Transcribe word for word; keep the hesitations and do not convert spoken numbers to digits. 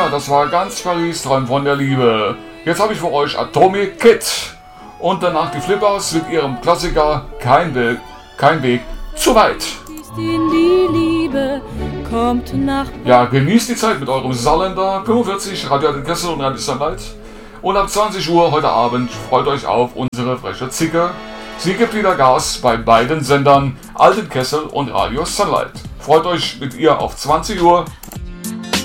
Ja, das war ganz Paris Träumen von der Liebe. Jetzt habe ich für euch Atomic Kid. Und danach die Flippers mit ihrem Klassiker Kein Weg, kein Weg zu weit. In die Liebe kommt nach. Ja, genießt die Zeit mit eurem Saarländer fünfundvierzig, Radio Kessel und Radio Sunlight. Und ab zwanzig Uhr heute Abend freut euch auf unsere freche Zicke. Sie gibt wieder Gas bei beiden Sendern Alten Kessel und Radio Sunlight. Freut euch mit ihr auf zwanzig Uhr.